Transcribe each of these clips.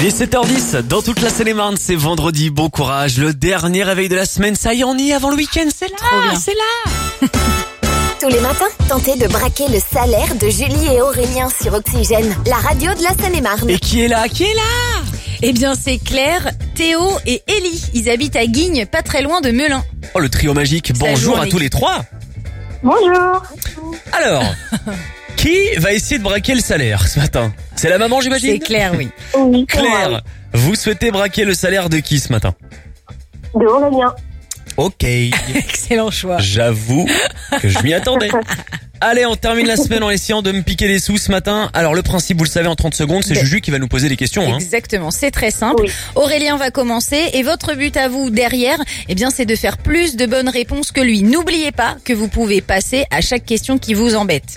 Il est 7h10 dans toute la Seine-et-Marne, c'est vendredi, bon courage, le dernier réveil de la semaine, ça y est, on y est avant le week-end, c'est là, Trop bien. c'est là. Tous les matins, tentez de braquer le salaire de Julie et Aurélien sur Oxygène, la radio de la Seine-et-Marne. Et qui est là? Eh bien, c'est Claire, Théo et Ellie. Ils habitent à Guignes, pas très loin de Melun. Oh, le trio magique, bonjour à tous les trois. Bonjour. Alors, qui va essayer de braquer le salaire ce matin? C'est la maman, j'imagine? C'est Claire, oui. Oui, Claire, vous souhaitez braquer le salaire de qui ce matin? de Aurélien. Ok, Excellent choix. j'avoue que je m'y attendais. Allez, on termine la semaine en essayant de me piquer des sous ce matin. Alors le principe, vous le savez, en 30 secondes, c'est Juju qui va nous poser des questions. Hein. Exactement, c'est très simple. Oui. Aurélien va commencer et votre but à vous derrière, eh bien, c'est de faire plus de bonnes réponses que lui. N'oubliez pas que vous pouvez passer à chaque question qui vous embête.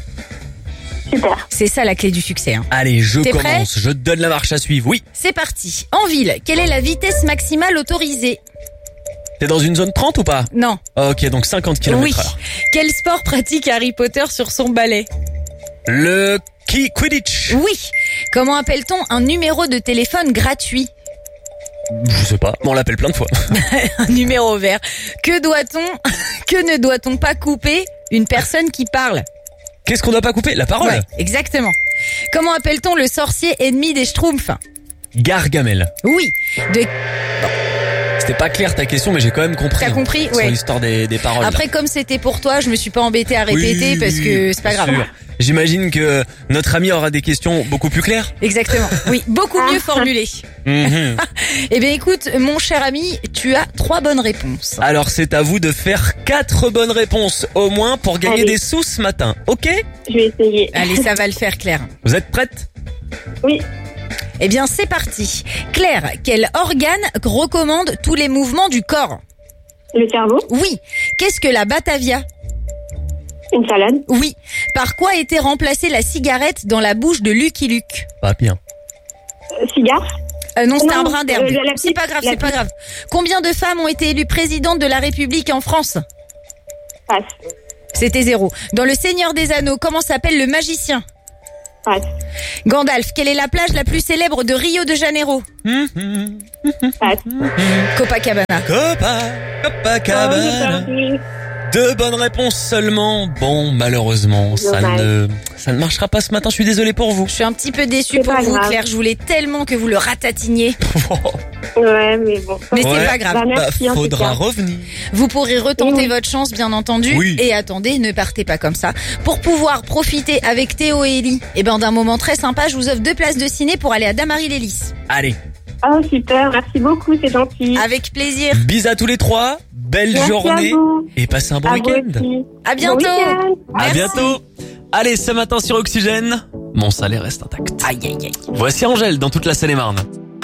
Super. C'est ça la clé du succès. Hein. Allez, je T'es commence, je donne la marche à suivre. Oui, C'est parti. En ville, quelle est la vitesse maximale autorisée? t'es dans une zone 30 ou pas? Non. Ok, donc 50 km/h. Oui. Quel sport pratique Harry Potter sur son balai? Le Quidditch. Oui. Comment appelle-t-on un numéro de téléphone gratuit? Je sais pas, mais on l'appelle plein de fois. Un numéro vert. Que ne doit-on pas couper une personne qui parle? Qu'est-ce qu'on doit pas couper? La parole. Ouais, exactement. Comment appelle-t-on le sorcier ennemi des Schtroumpfs? Gargamel. Oui. C'était pas clair ta question, mais j'ai quand même compris. T'as compris? Sur Ouais. l'histoire des paroles. Après, comme c'était pour toi, je me suis pas embêtée à répéter Oui, parce que c'est pas bien grave. sûr. J'imagine que notre ami aura des questions beaucoup plus claires. Exactement. Oui, beaucoup mieux formulées. Mhm. Eh bien, écoute, mon cher ami, tu as 3 bonnes réponses. Alors c'est à vous de faire 4 bonnes réponses au moins pour gagner Allez. des sous ce matin. Ok? Je vais essayer. Allez, ça va le faire, Claire. Vous êtes prête? Oui. Eh bien, c'est parti. Claire, quel organe recommande tous les mouvements du corps? Le cerveau. Oui. Qu'est-ce que la Batavia? Une salade. Oui. Par quoi était remplacée la cigarette dans la bouche de Lucky Luke? Pas bien. Cigare. Non, c'est Non, un brin d'herbe. la C'est pas grave, la c'est pas grave. Combien de femmes ont été élues présidentes de la République en France? Passe. C'était 0. Dans Le Seigneur des Anneaux, comment s'appelle le magicien? Passe. Gandalf, quelle est la plage la plus célèbre de Rio de Janeiro? Passe. Copacabana. Copacabana. Oh, 2 bonnes réponses seulement. Bon, malheureusement, ça Dommage. ne marchera pas ce matin. Je suis désolé pour vous. Je suis un petit peu déçue C'est pour pas vous, grave. Claire. Je voulais tellement que vous le ratatiniez. Ouais, mais bon. Mais c'est Ouais. pas grave. Bah, merci, en tout faudra cas. revenir. Vous pourrez retenter Oui. votre chance, bien entendu. Oui. Et attendez, ne partez pas comme ça. Pour pouvoir profiter avec Théo et Ellie, d'un moment très sympa, je vous offre 2 places de ciné pour aller à Damary-Lélis. Allez, Oh, super. Merci beaucoup. C'est gentil. Avec plaisir. bis à tous les 3. Belle Merci journée. à vous. Et passez un bon À vous week-end. aussi. À bientôt. Bon week-end. À Merci. bientôt. Allez, ce matin sur Oxygène, mon salaire reste intact. Aïe, aïe, aïe. Voici Angèle dans toute la Seine-et-Marne.